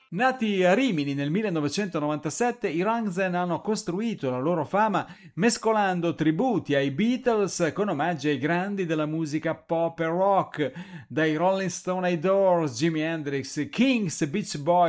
Nati a Rimini nel 1997, i Rangzen hanno costruito la loro fama mescolando tributi ai Beatles con omaggi ai grandi della musica pop e rock, dai Rolling Stone ai Doors, Jimi Hendrix, Kings, Beach Boys